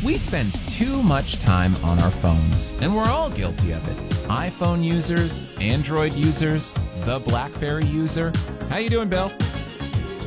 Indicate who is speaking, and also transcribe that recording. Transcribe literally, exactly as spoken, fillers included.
Speaker 1: We spend too much time on our phones, and we're all guilty of it. iPhone users, Android users, the BlackBerry user. How you doing, Bill?